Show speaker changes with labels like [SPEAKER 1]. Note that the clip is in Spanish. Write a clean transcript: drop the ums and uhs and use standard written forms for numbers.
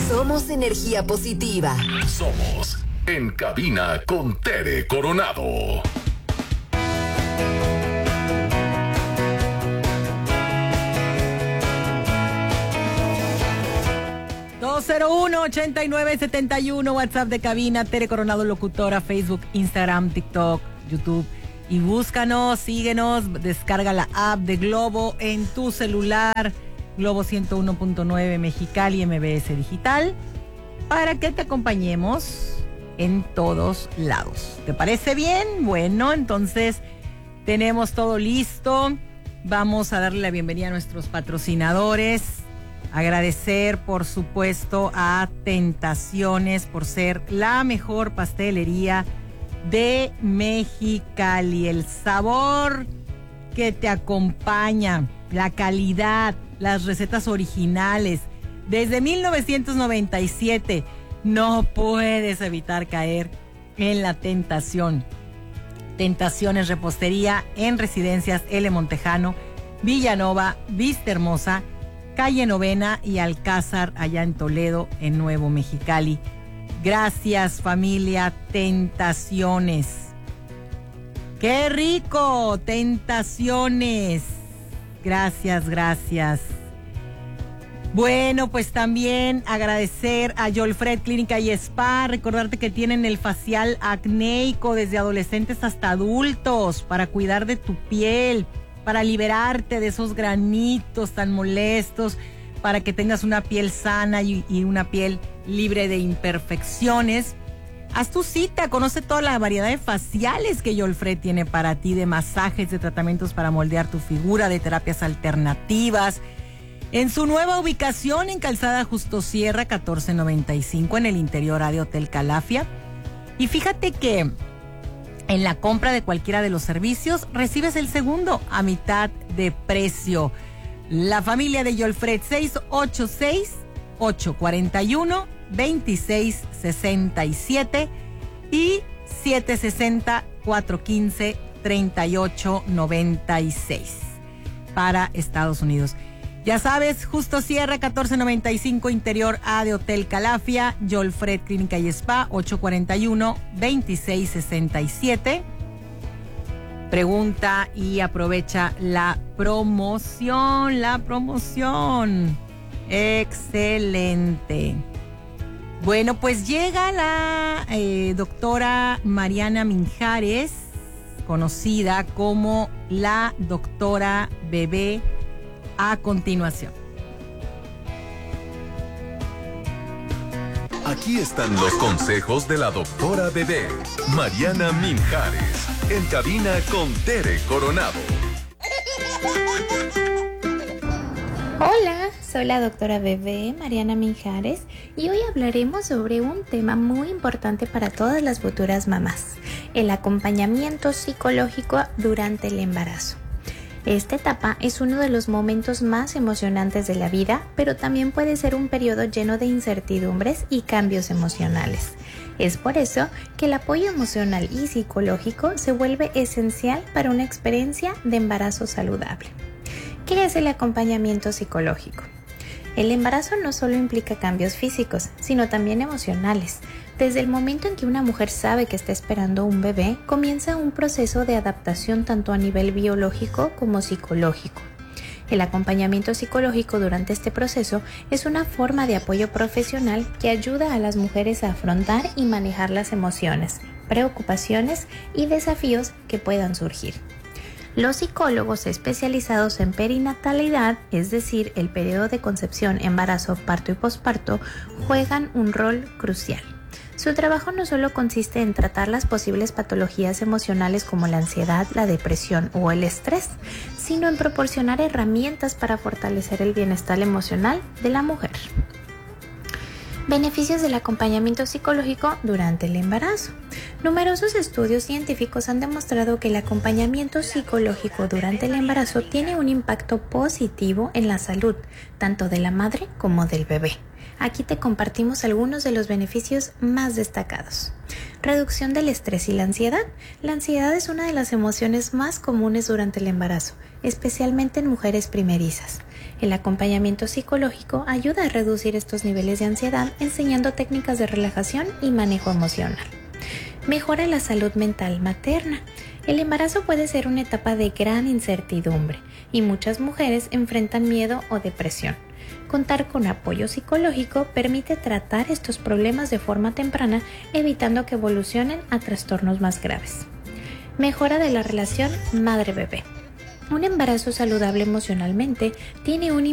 [SPEAKER 1] Somos energía positiva.
[SPEAKER 2] Somos En Cabina con Tere Coronado.
[SPEAKER 3] ...201-8971... WhatsApp de cabina, Tere Coronado locutora, Facebook, Instagram, TikTok, YouTube. Y búscanos, síguenos, descarga la app de Globo en tu celular, Globo 101.9 Mexicali, MBS Digital, para que te acompañemos en todos lados. ¿Te parece bien? Bueno, entonces tenemos todo listo. Vamos a darle la bienvenida a nuestros patrocinadores. Agradecer, por supuesto, a Tentaciones por ser la mejor pastelería de Mexicali. El sabor que te acompaña, la calidad, las recetas originales. Desde 1997 no puedes evitar caer en la tentación. Tentaciones Repostería en Residencias L. Montejano, Villanova, Vista Hermosa, Calle Novena y Alcázar, allá en Toledo, en Nuevo Mexicali. Gracias, familia Tentaciones. ¡Qué rico! Tentaciones. Gracias, gracias. Bueno, pues también agradecer a Yolfred Clínica y Spa. Recordarte que tienen el facial acnéico desde adolescentes hasta adultos para cuidar de tu piel, para liberarte de esos granitos tan molestos, para que tengas una piel sana y una piel libre de imperfecciones. Haz tu cita, conoce toda la variedad de faciales que Yolfred tiene para ti, de masajes, de tratamientos para moldear tu figura, de terapias alternativas. En su nueva ubicación en Calzada Justo Sierra 1495, en el interior A de Hotel Calafia. Y fíjate que en la compra de cualquiera de los servicios recibes el segundo a mitad de precio. La familia de Yolfred, 686-841-2667 y 760-415-3896 para Estados Unidos. Ya sabes, Justo Sierra 1495, interior A de Hotel Calafia, Yolfred Clínica y Spa, 841-2667. Pregunta y aprovecha la promoción, Excelente. Bueno, pues llega la doctora Mariana Minjares, conocida como la doctora Bebé, a continuación.
[SPEAKER 2] Aquí están los consejos de la doctora Bebé, Mariana Minjares, en Cabina con Tere Coronado.
[SPEAKER 4] Hola, soy la doctora Bebé, Mariana Minjares, y hoy hablaremos sobre un tema muy importante para todas las futuras mamás: el acompañamiento psicológico durante el embarazo. Esta etapa es uno de los momentos más emocionantes de la vida, pero también puede ser un periodo lleno de incertidumbres y cambios emocionales. Es por eso que el apoyo emocional y psicológico se vuelve esencial para una experiencia de embarazo saludable. ¿Qué es el acompañamiento psicológico? El embarazo no solo implica cambios físicos, sino también emocionales. Desde el momento en que una mujer sabe que está esperando un bebé, comienza un proceso de adaptación tanto a nivel biológico como psicológico. El acompañamiento psicológico durante este proceso es una forma de apoyo profesional que ayuda a las mujeres a afrontar y manejar las emociones, preocupaciones y desafíos que puedan surgir. Los psicólogos especializados en perinatalidad, es decir, el periodo de concepción, embarazo, parto y posparto, juegan un rol crucial. Su trabajo no solo consiste en tratar las posibles patologías emocionales como la ansiedad, la depresión o el estrés, sino en proporcionar herramientas para fortalecer el bienestar emocional de la mujer. Beneficios del acompañamiento psicológico durante el embarazo. Numerosos estudios científicos han demostrado que el acompañamiento psicológico durante el embarazo tiene un impacto positivo en la salud, tanto de la madre como del bebé. Aquí te compartimos algunos de los beneficios más destacados. Reducción del estrés y la ansiedad. La ansiedad es una de las emociones más comunes durante el embarazo, especialmente en mujeres primerizas. El acompañamiento psicológico ayuda a reducir estos niveles de ansiedad enseñando técnicas de relajación y manejo emocional. Mejora la salud mental materna. El embarazo puede ser una etapa de gran incertidumbre y muchas mujeres enfrentan miedo o depresión. Contar con apoyo psicológico permite tratar estos problemas de forma temprana, evitando que evolucionen a trastornos más graves. Mejora de la relación madre-bebé. Un embarazo saludable emocionalmente tiene un